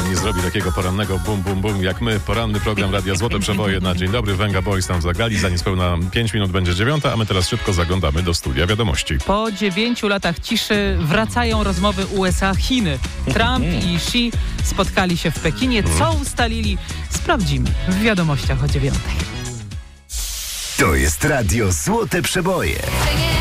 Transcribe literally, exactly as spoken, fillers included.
nie zrobi takiego porannego bum, bum, bum jak my. Poranny program Radia Złote Przeboje na dzień dobry. Venga Boys tam zagrali. Za niespełna pięć minut będzie dziewiąta, a my teraz szybko zaglądamy do studia wiadomości. Po dziewięciu latach ciszy wracają rozmowy U S A-Chiny. Trump i Xi spotkali się w Pekinie. Co ustalili? Sprawdzimy w wiadomościach o dziewiątej. To jest Radio Złote Przeboje.